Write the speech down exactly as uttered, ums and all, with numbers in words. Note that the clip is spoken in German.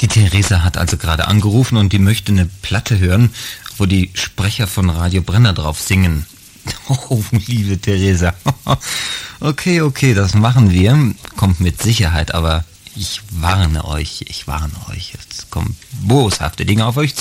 Die Theresa hat also gerade angerufen und die möchte eine Platte hören, wo die Sprecher von Radio Brenner drauf singen. Oh, liebe Theresa. Okay, okay, das machen wir. Kommt mit Sicherheit, aber ich warne euch, ich warne euch. Jetzt kommen boshafte Dinge auf euch zu.